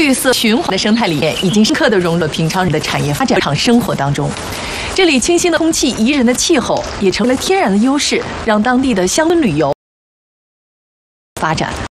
绿色循环的生态理念已经深刻地融入了平昌人的产业发展日常生活当中。这里清新的空气、宜人的气候，也成为了天然的优势，让当地的乡村旅游发展。